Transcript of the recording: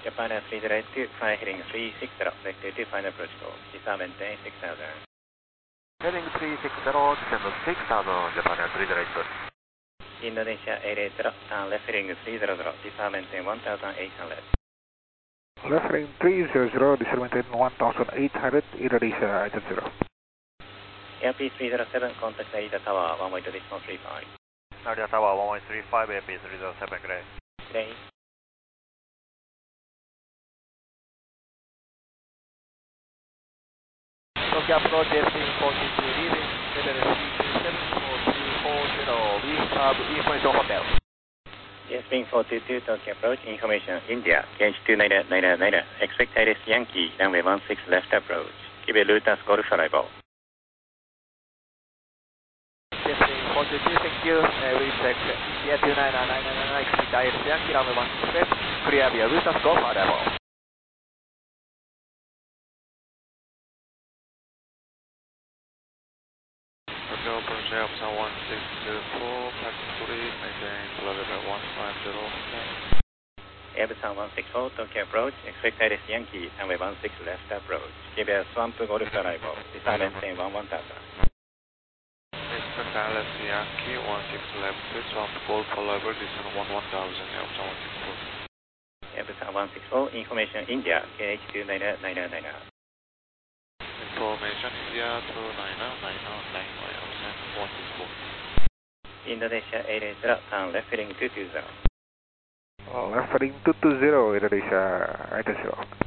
Japan 302, fly heading 360, vector to final approach call. Disarm maintain 6000. Heading 360, descend 6000, Japan 302. Indonesia 880, turn left heading 300, disarm maintain 1800. Left heading 300, disarm maintain 1800, Indonesia 880. Airp 307, contact Narita Tower, 1 decimal 35. Narita Tower 1135, AP 307, great. Great. Tokyo approach FT42 leaving, LLC 7240, we have information hotel. Yes, Wing 422, Tokyo approach, information, India, KH29999, expect Iris Yankee, runway 16 left approach. Give a Lutas Golf arrival. Yes, Wing 422, thank you, we check India 29999, expect Iris Yankee, runway 16 left, clear via Lutas Golf arrival. Tokyo approach Alpha 1624, passing 3, maintain level 150. Airbusan 164, Tokyo approach, expect Iris Yankee, runway 16 left approach. Give a Swamp Golf arrival, disarm maintain 1000. Expect Iris Yankee, 16 left, Swamp Golf arrival, descend 1000, Alpha 164. Airbusan 164, information, India, KH29999. Information India 29999, 164. Indonesia 880, turn left heading 220. Left heading 220, Indonesia 880.